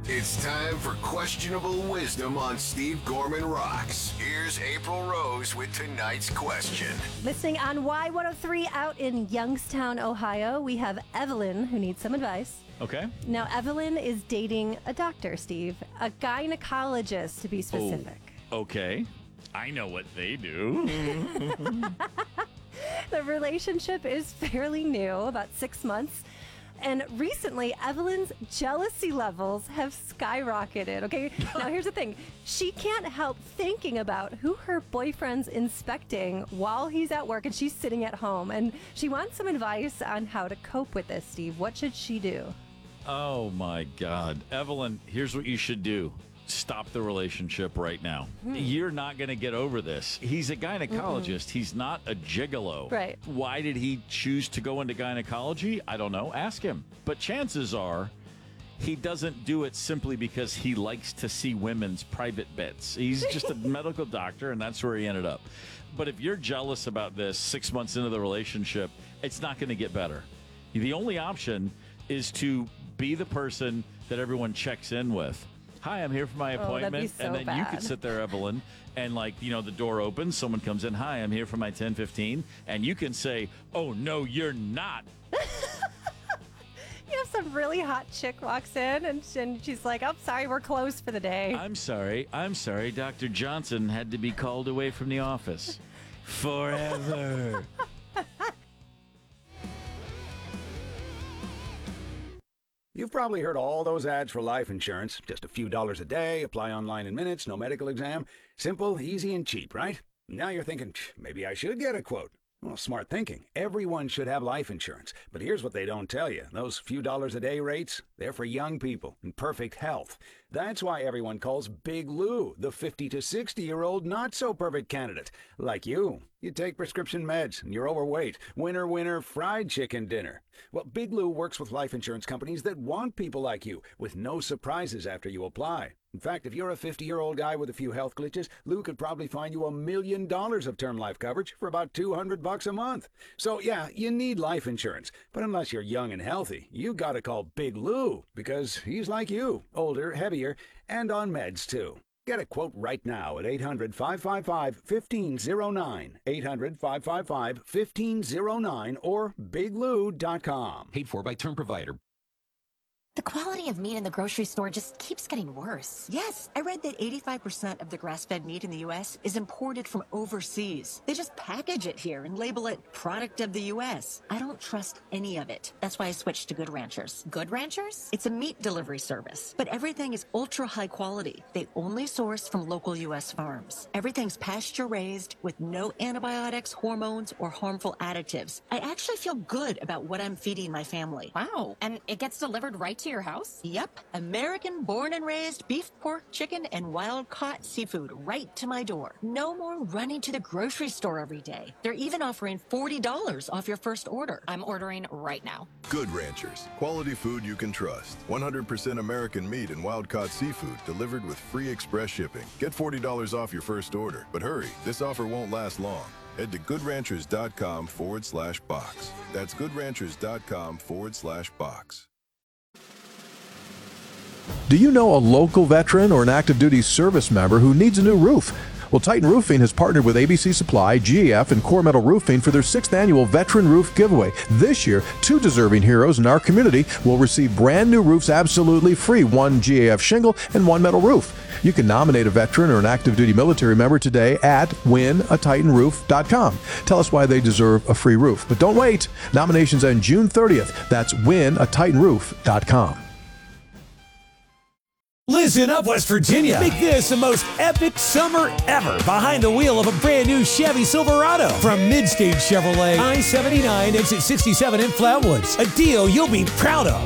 It's time for Questionable Wisdom on Steve Gorman Rocks. Here's April Rose with tonight's question. Listening on Y103 out in Youngstown, Ohio, we have Evelyn who needs some advice. Okay. Now, Evelyn is dating a doctor, Steve, a gynecologist to be specific. Oh, okay. I know what they do. The relationship is fairly new, about 6 months. And recently, Evelyn's jealousy levels have skyrocketed. Okay, now here's the thing. She can't help thinking about who her boyfriend's inspecting while he's at work and she's sitting at home. And she wants some advice on how to cope with this, Steve. What should she do? Oh, my God. Evelyn, here's what you should do. Stop the relationship right now. You're not going to get over this. He's a gynecologist. He's not a gigolo. Right. Why did he choose to go into gynecology? I don't know. Ask him. But chances are he doesn't do it simply because he likes to see women's private bits. He's just a medical doctor, and that's where he ended up. But if you're jealous about this 6 months into the relationship, it's not going to get better. The only option is to be the person that everyone checks in with. Hi, I'm here for my appointment. That'd be so and then bad. you could sit there, Evelyn, and the door opens, someone comes in, hi, I'm here for my 10:15, and you can say, oh, no, you're not. You have some really hot chick walks in and she's like, oh, sorry, we're closed for the day. I'm sorry, Dr. Johnson had to be called away from the office. Forever. You've probably heard all those ads for life insurance. Just a few dollars a day, apply online in minutes, no medical exam. Simple, easy, and cheap, right? Now you're thinking, maybe I should get a quote. Well, smart thinking. Everyone should have life insurance. But here's what they don't tell you. Those few dollars a day rates, they're for young people in perfect health. That's why everyone calls Big Lou the 50 to 60-year-old not-so-perfect candidate. Like you. You take prescription meds and you're overweight. Winner, winner, fried chicken dinner. Well, Big Lou works with life insurance companies that want people like you, with no surprises after you apply. In fact, if you're a 50-year-old guy with a few health glitches, Lou could probably find you $1 million of term life coverage for about $200 a month. So yeah, you need life insurance. But unless you're young and healthy, you gotta call Big Lou, because he's like you, older, heavier, and on meds too. Get a quote right now at 800-555-1509, 800-555-1509, or biglou.com. Paid for by term provider. The quality of meat in the grocery store just keeps getting worse. Yes, I read that 85% of the grass-fed meat in the U.S. is imported from overseas. They just package it here and label it product of the U.S. I don't trust any of it. That's why I switched to Good Ranchers. Good Ranchers? It's a meat delivery service, but everything is ultra high quality. They only source from local U.S. farms. Everything's pasture-raised with no antibiotics, hormones, or harmful additives. I actually feel good about what I'm feeding my family. Wow. And it gets delivered right to your house? Yep. American born and raised beef, pork, chicken, and wild-caught seafood right to my door. No more running to the grocery store every day. They're even offering $40 off your first order. I'm ordering right now. Good Ranchers. Quality food you can trust. 100% American meat and wild-caught seafood delivered with free express shipping. Get $40 off your first order. But hurry, this offer won't last long. Head to goodranchers.com/box. That's goodranchers.com/box. Do you know a local veteran or an active duty service member who needs a new roof? Well, Titan Roofing has partnered with ABC Supply, GAF, and Core Metal Roofing for their 6th annual Veteran Roof Giveaway. This year, 2 deserving heroes in our community will receive brand new roofs absolutely free, 1 GAF shingle and 1 metal roof. You can nominate a veteran or an active duty military member today at winatitanroof.com. Tell us why they deserve a free roof. But don't wait. Nominations end June 30th. That's winatitanroof.com. Listen up, West Virginia. Make this the most epic summer ever behind the wheel of a brand new Chevy Silverado from Midstage Chevrolet, I-79, exit 67 in Flatwoods. A deal you'll be proud of.